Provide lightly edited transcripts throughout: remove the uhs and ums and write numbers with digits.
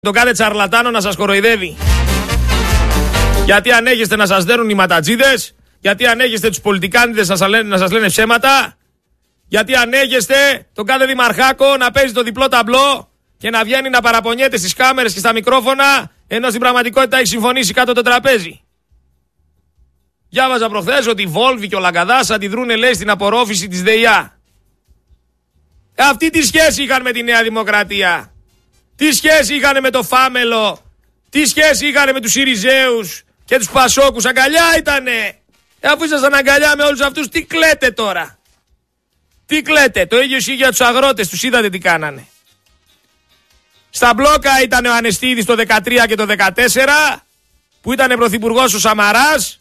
τον κάθε τσαρλατάνο να σας κοροϊδεύει. Γιατί ανέχεστε να σας δέρουν οι ματατζίδες, γιατί ανέχεστε τους πολιτικάνιδες να σας λένε ψέματα, γιατί ανέχεστε τον κάθε δημαρχάκο να παίζει το διπλό ταμπλό και να βγαίνει να παραπονιέται στις κάμερες και στα μικρόφωνα, ενώ στην πραγματικότητα έχει συμφωνήσει κάτω το τραπέζι. Διάβαζα προχθές ότι η Βόλβη και ο Λαγκαδάς αντιδρούνε, λέει, στην απορρόφηση της ΔΕΙΑ. Αυτή τη σχέση είχαν με τη Νέα Δημοκρατία. Τι σχέση είχαν με το Φάμελο. Τι σχέση είχαν με τους Συριζέους και τους Πασόκους. Αγκαλιά ήτανε. Αφού ήσασταν αγκαλιά με όλους αυτούς, τι κλαίτε τώρα? Τι κλαίτε? Το ίδιο ισχύει για τους αγρότες. Τους είδατε τι κάνανε. Στα μπλόκα ήταν ο Ανεστίδης το 13 και το 14, που ήταν πρωθυπουργός ο Σαμαράς,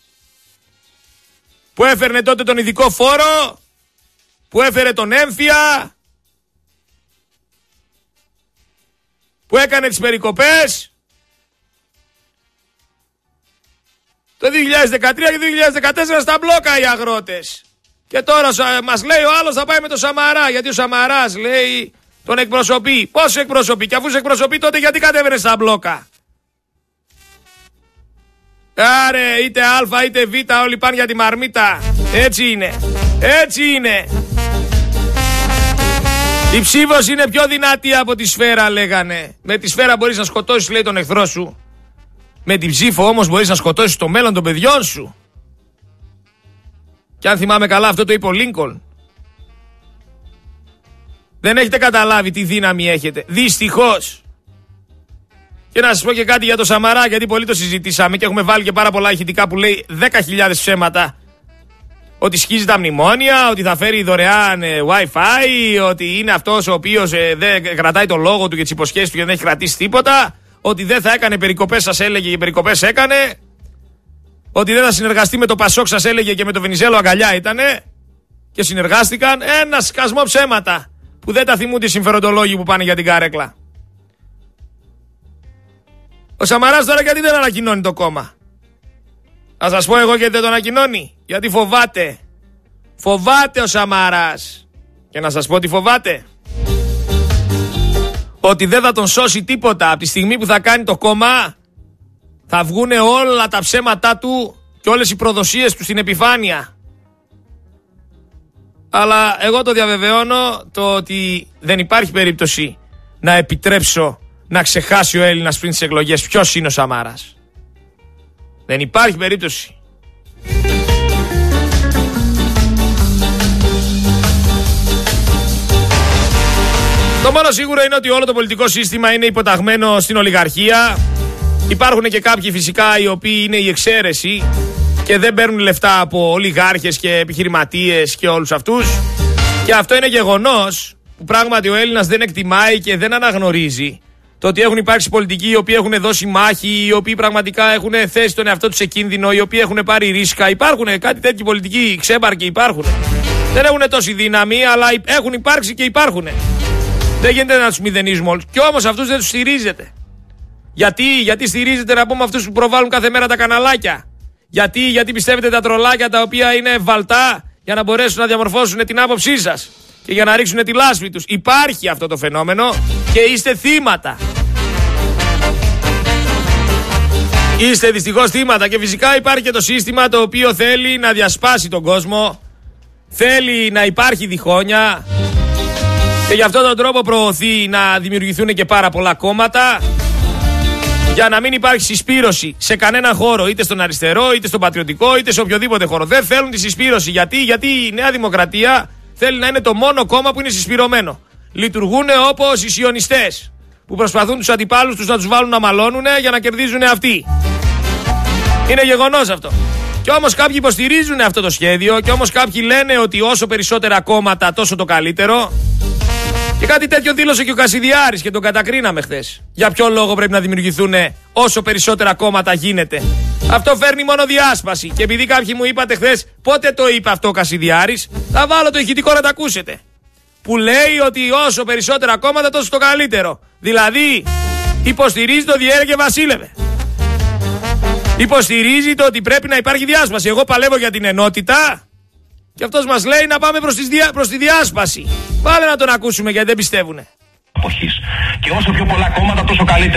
που έφερνε τότε τον ειδικό φόρο, που έφερε τον έμφυα, που έκανε τις περικοπές το 2013 και το 2014 στα μπλόκα οι αγρότες. Και τώρα μας λέει ο άλλος θα πάει με τον Σαμαρά, γιατί ο Σαμαράς, λέει, τον εκπροσωπεί. Πώς εκπροσωπεί? Και αφού σε εκπροσωπεί, τότε γιατί κατέβαινε στα μπλόκα? Άρε, είτε Α είτε Β, όλοι πάνε για τη μαρμίτα. Έτσι είναι. Έτσι είναι. Η ψήφος είναι πιο δυνατή από τη σφαίρα, λέγανε. Με τη σφαίρα μπορείς να σκοτώσεις, λέει, τον εχθρό σου. Με την ψήφο όμως μπορείς να σκοτώσεις το μέλλον των παιδιών σου. Και αν θυμάμαι καλά, αυτό το είπε ο Λίνκολν. Δεν έχετε καταλάβει τι δύναμη έχετε. Δυστυχώς. Και να σας πω και κάτι για το Σαμαρά, γιατί πολύ το συζητήσαμε και έχουμε βάλει και πάρα πολλά ηχητικά που λέει 10.000 ψέματα. Ότι σκίζει τα μνημόνια, ότι θα φέρει δωρεάν Wi-Fi, ότι είναι αυτός ο οποίος δεν κρατάει το λόγο του και τις υποσχέσεις του και δεν έχει κρατήσει τίποτα, ότι δεν θα έκανε περικοπές, σας έλεγε, και περικοπές έκανε, ότι δεν θα συνεργαστεί με το Πασόκ, σας έλεγε, και με το Βενιζέλο αγκαλιά ήτανε και συνεργάστηκαν. Ένα σκασμό ψέματα που δεν τα θυμούνται οι συμφεροντολόγοι που πάνε για την καρέκλα. Ο Σαμαράς τώρα γιατί δεν ανακοινώνει το κόμμα? Θα σας πω εγώ γιατί δεν το ανακοινώνει. Γιατί φοβάται. Φοβάται ο Σαμαράς. Και να σας πω τι φοβάται. Ότι δεν θα τον σώσει τίποτα. Από τη στιγμή που θα κάνει το κόμμα, θα βγούνε όλα τα ψέματά του και όλες οι προδοσίες του στην επιφάνεια. Αλλά εγώ το διαβεβαιώνω, το ότι δεν υπάρχει περίπτωση να επιτρέψω να ξεχάσει ο Έλληνας πριν τις εκλογές ποιος είναι ο Σαμάρας. Δεν υπάρχει περίπτωση. Το μόνο σίγουρο είναι ότι όλο το πολιτικό σύστημα είναι υποταγμένο στην ολιγαρχία. Υπάρχουν και κάποιοι φυσικά οι οποίοι είναι η εξαίρεση και δεν παίρνουν λεφτά από ολιγάρχες και επιχειρηματίες και όλους αυτούς. Και αυτό είναι γεγονός που πράγματι ο Έλληνας δεν εκτιμάει και δεν αναγνωρίζει. Το ότι έχουν υπάρξει πολιτικοί οι οποίοι έχουν δώσει μάχη, οι οποίοι πραγματικά έχουν θέσει τον εαυτό τους σε κίνδυνο, οι οποίοι έχουν πάρει ρίσκα. Υπάρχουν κάτι τέτοιοι πολιτικοί, ξέμπαρκοι υπάρχουν. Δεν έχουν τόση δύναμη, αλλά έχουν υπάρξει και υπάρχουν. Δεν γίνεται να τους μηδενίζουμε όλους. Και όμως αυτούς δεν τους στηρίζετε. Γιατί στηρίζετε, να πούμε, αυτούς που προβάλλουν κάθε μέρα τα καναλάκια? Γιατί πιστεύετε τα τρολάκια τα οποία είναι βαλτά για να μπορέσουν να διαμορφώσουν την άποψή σας και για να ρίξουν τη λάσπη τους? Υπάρχει αυτό το φαινόμενο και είστε θύματα. Είστε δυστυχώς θύματα. Και φυσικά υπάρχει και το σύστημα το οποίο θέλει να διασπάσει τον κόσμο, θέλει να υπάρχει διχόνοια και γι' αυτόν τον τρόπο προωθεί να δημιουργηθούν και πάρα πολλά κόμματα για να μην υπάρχει συσπήρωση σε κανένα χώρο, είτε στον αριστερό, είτε στον πατριωτικό, είτε σε οποιοδήποτε χώρο. Δεν θέλουν τη συσπήρωση. Γιατί η Νέα Δημοκρατία θέλει να είναι το μόνο κόμμα που είναι συσπηρωμένο. Λειτουργούν όπως οι σιωνιστές που προσπαθούν τους αντιπάλους τους να τους βάλουν να μαλώνουν για να κερδίζουν αυτοί. Είναι γεγονός αυτό. Και όμως κάποιοι υποστηρίζουν αυτό το σχέδιο και όμως κάποιοι λένε ότι όσο περισσότερα κόμματα τόσο το καλύτερο. Και κάτι τέτοιο δήλωσε και ο Κασιδιάρης και τον κατακρίναμε χθες. Για ποιο λόγο πρέπει να δημιουργηθούν όσο περισσότερα κόμματα γίνεται? Αυτό φέρνει μόνο διάσπαση. Και επειδή κάποιοι μου είπατε χθες πότε το είπε αυτό ο Κασιδιάρης, θα βάλω το ηχητικό να τα ακούσετε. Που λέει ότι όσο περισσότερα κόμματα τόσο το καλύτερο. Δηλαδή υποστηρίζει το διέρε και βασίλευε. Υποστηρίζει το ότι πρέπει να υπάρχει διάσπαση. Εγώ παλεύω για την ενότητα και αυτός μας λέει να πάμε προς τη διάσπαση. Πάλε να τον ακούσουμε γιατί δεν πιστεύουνε. αποχής. Και όσο πιο πολλά κόμματα τόσο καλύτερα.